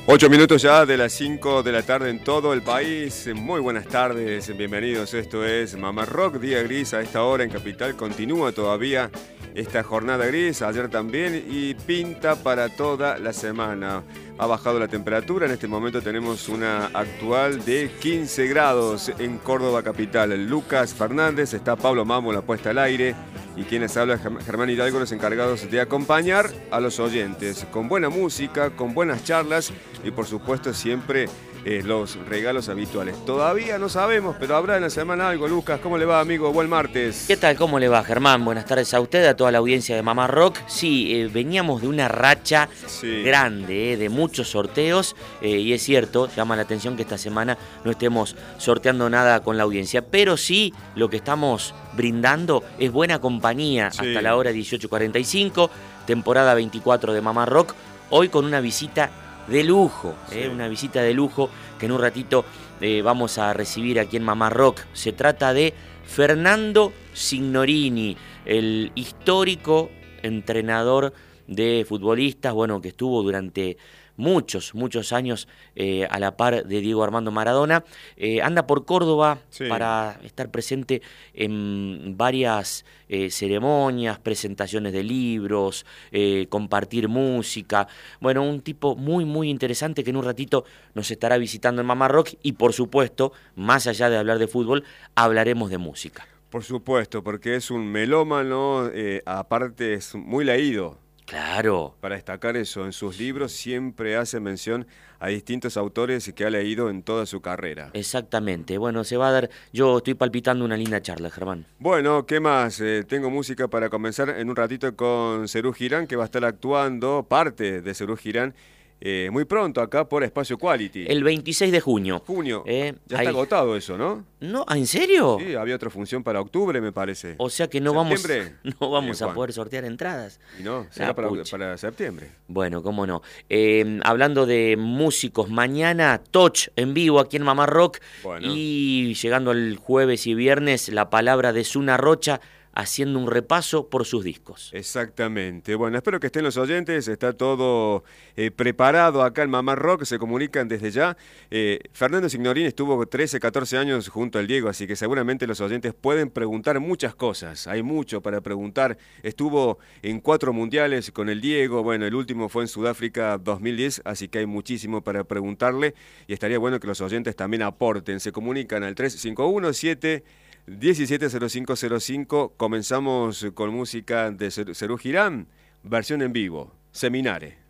8 minutos ya de las 5 de la tarde en todo el país. Muy buenas tardes, bienvenidos. Esto es Mamá Rock, día gris a esta hora en Capital. Continúa todavía esta jornada gris, ayer también, y pinta para toda la semana. Ha bajado la temperatura, en este momento tenemos una actual de 15 grados en Córdoba capital. Lucas Fernández, está Pablo Mamo, la puesta al aire, y quienes hablan, Germán Hidalgo, los encargados de acompañar a los oyentes con buena música, con buenas charlas y por supuesto siempre los regalos habituales. Todavía no sabemos, pero habrá en la semana algo. Lucas, ¿cómo le va, amigo? Buen martes. ¿Qué tal? ¿Cómo le va, Germán? Buenas tardes a usted, a toda la audiencia de Mamá Rock. Sí, veníamos de una racha grande, de muchos sorteos, y es cierto, llama la atención que esta semana no estemos sorteando nada con la audiencia, pero sí lo que estamos brindando es buena compañía hasta la hora 18:45, temporada 24 de Mamá Rock, hoy con una visita de lujo, una visita de lujo que en un ratito vamos a recibir aquí en Mamá Rock. Se trata de Fernando Signorini, el histórico entrenador de futbolistas, bueno, que estuvo durante muchos años a la par de Diego Armando Maradona. Anda por Córdoba para estar presente en varias ceremonias, presentaciones de libros, compartir música. Bueno, un tipo muy interesante que en un ratito nos estará visitando en Mamá Rock y, por supuesto, más allá de hablar de fútbol, hablaremos de música. Por supuesto, porque es un melómano, aparte es muy leído. Claro. Para destacar eso, en sus libros siempre hace mención a distintos autores que ha leído en toda su carrera. Exactamente. Bueno, se va a dar, yo estoy palpitando una linda charla, Germán. Bueno, ¿qué más? Tengo música para comenzar en un ratito con Serú Girán, que va a estar actuando, parte de Serú Girán, muy pronto acá por Espacio Quality. El 26 de junio. Ya está agotado eso, ¿no? No, ¿en serio? Sí, había otra función para octubre, me parece. O sea que no vamos a poder sortear entradas. Y no, será para septiembre. Bueno, cómo no. Hablando de músicos, mañana Toch en vivo aquí en Mamá Rock. Bueno. Y llegando el jueves y viernes, la palabra de Zuna Rocha, haciendo un repaso por sus discos. Exactamente. Bueno, espero que estén los oyentes. Está todo preparado acá en Mamá Rock. Se comunican desde ya. Fernando Signorini estuvo 13, 14 años junto al Diego, así que seguramente los oyentes pueden preguntar muchas cosas. Hay mucho para preguntar. Estuvo en 4 mundiales con el Diego. Bueno, el último fue en Sudáfrica 2010, así que hay muchísimo para preguntarle. Y estaría bueno que los oyentes también aporten. Se comunican al 351-717-0505. Comenzamos con música de Serú Girán, versión en vivo, Seminare.